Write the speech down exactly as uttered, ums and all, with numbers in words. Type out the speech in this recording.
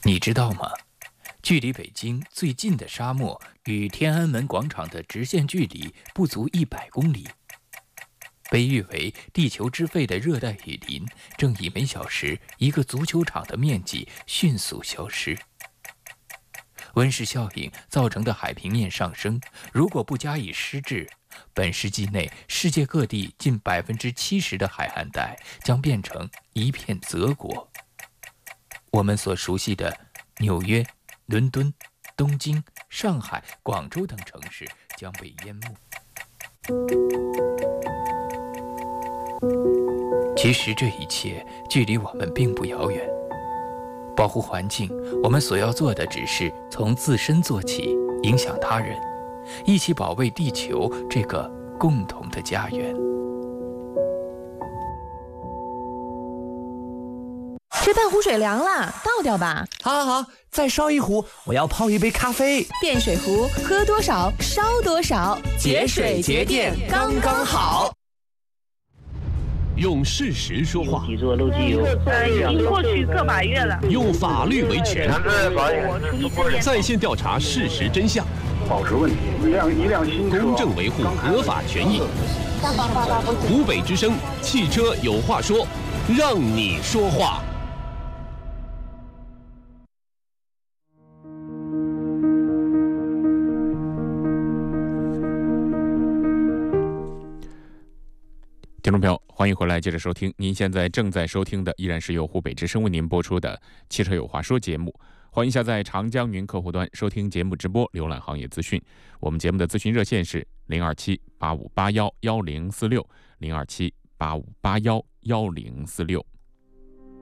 你知道吗？距离北京最近的沙漠与天安门广场的直线距离不足一百公里。被誉为地球之肺的热带雨林，正以每小时一个足球场的面积迅速消失。温室效应造成的海平面上升，如果不加以施治，本世纪内世界各地近百分之七十的海岸带将变成一片泽国。我们所熟悉的纽约、伦敦、东京、上海、广州等城市将被淹没。其实这一切距离我们并不遥远。保护环境，我们所要做的只是从自身做起，影响他人，一起保卫地球这个共同的家园。 这半壶水凉了，倒掉吧。 好好好，再烧一壶，我要泡一杯咖啡。 电水壶，喝多少烧多少，节水节电刚刚好。 用事实说话， 已经过去个把月了。 用法律维权，在线调查事实真相， 保持问题，一辆一辆新车， 公正维护合法权益。湖北之声，汽车有话说，让你说话。 听众朋友，欢迎回来，接着收听。您现在正在收听的依然是由湖北之声为您播出的《汽车有话说》节目。欢迎下载长江云客户端收听节目直播，浏览行业资讯。我们节目的咨询热线是零二七八五八幺幺零四六零二七八五八幺幺零四六。